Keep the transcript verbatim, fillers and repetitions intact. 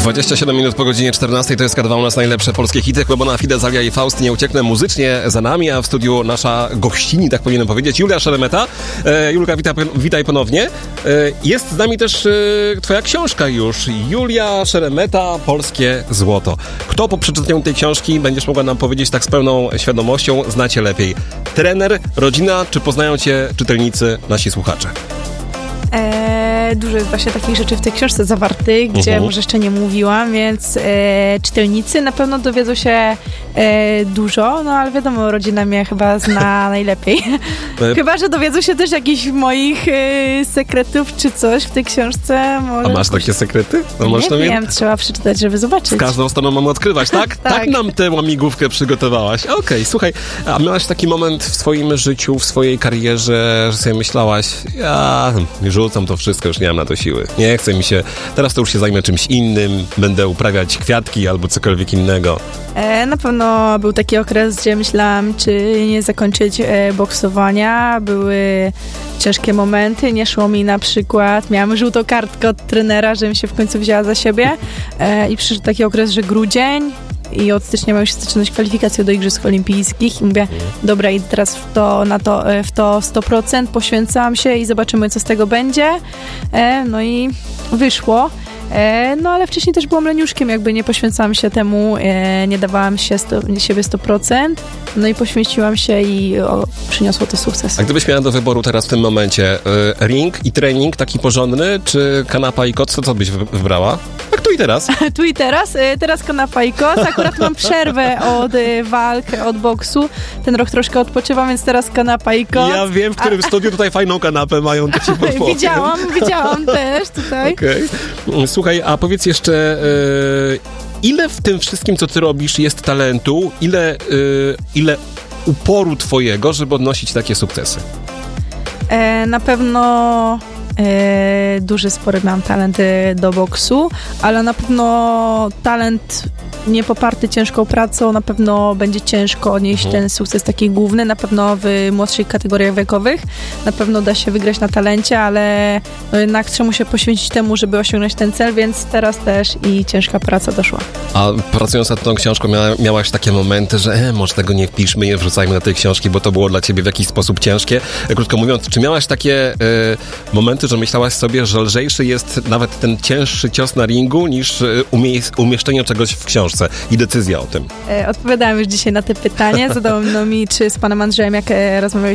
dwadzieścia siedem minut po godzinie czternastej to jest K dwa u nas najlepsze polskie hity. Bona Fide, Zalia i Faust nie ucieknę muzycznie za nami, a w studiu nasza gościni, tak powinienem powiedzieć, Julia Szeremeta. E, Julka, witaj, witaj ponownie. E, jest z nami też e, twoja książka już. Julia Szeremeta, Polskie Złoto. Kto po przeczytaniu tej książki, będziesz mogła nam powiedzieć tak z pełną świadomością, znacie lepiej? Trener, rodzina, czy poznają cię czytelnicy, nasi słuchacze? E, dużo jest właśnie takich rzeczy w tej książce zawartych, gdzie uh-huh. może jeszcze nie mówiłam, więc e, czytelnicy na pewno dowiedzą się e, dużo, no ale wiadomo, rodzina mnie chyba zna najlepiej. Chyba, że dowiedzą się też jakichś moich e, sekretów czy coś w tej książce. Może A masz takie sekrety? No, nie wiem, je... trzeba przeczytać, żeby zobaczyć. Z każdą stroną mamy odkrywać, tak? tak? Tak nam tę łamigłówkę przygotowałaś. Okej, okay, słuchaj, a miałaś taki moment w swoim życiu, w swojej karierze, że sobie myślałaś, ja rzucam to wszystko, już nie mam na to siły. Nie chce mi się, teraz to już się zajmę czymś innym, będę uprawiać kwiatki albo cokolwiek innego. E, na pewno był taki okres, gdzie myślałam, czy nie zakończyć e, boksowania. Były ciężkie momenty, nie szło mi na przykład. Miałam żółtą kartkę od trenera, żebym się w końcu wzięła za siebie. E, I przyszedł taki okres, że grudzień i od stycznia miały się zaczynać kwalifikacje do Igrzysk Olimpijskich i mówię, dobra, idę teraz w to, na to, w to sto procent, poświęcam się i zobaczymy, co z tego będzie. E, no i wyszło. E, no ale wcześniej też byłam leniuszkiem, jakby nie poświęcałam się temu, e, nie dawałam się sto, siebie sto procent, no i poświęciłam się i o, przyniosło to sukces. A gdybyś miała do wyboru teraz w tym momencie e, ring i trening taki porządny, czy kanapa i koc, to co byś wybrała? Tak tu i teraz. Tu i teraz. E, teraz kanapa i koc. Akurat mam przerwę od e, walk, od boksu. Ten rok troszkę odpoczywam, więc teraz kanapa i koc. Ja wiem, w którym a... studiu tutaj fajną kanapę mają, to ci podpowiem. Widziałam, widziałam też tutaj. Okej. Okay. Słuchaj, a powiedz jeszcze, yy, ile w tym wszystkim, co ty robisz, jest talentu, ile, yy, ile uporu twojego, żeby odnosić takie sukcesy? E, na pewno e, duży, spory mam talent do boksu, ale na pewno talent nie poparty ciężką pracą, na pewno będzie ciężko odnieść mhm. ten sukces taki główny, na pewno w młodszych kategoriach wiekowych, na pewno da się wygrać na talencie, ale no jednak trzeba się poświęcić temu, żeby osiągnąć ten cel, więc teraz też i ciężka praca doszła. A pracując nad tą książką mia, miałaś takie momenty, że e, może tego nie wpiszmy, nie wrzucajmy na tej książki, bo to było dla ciebie w jakiś sposób ciężkie. Krótko mówiąc, czy miałaś takie e, momenty, że myślałaś sobie, że lżejszy jest nawet ten cięższy cios na ringu niż umie, umieszczenie czegoś w książce i decyzja o tym? E, odpowiadałam już dzisiaj na te pytanie. Zadałam no mi, czy z panem Andrzejem, jak e, rozmawialiśmy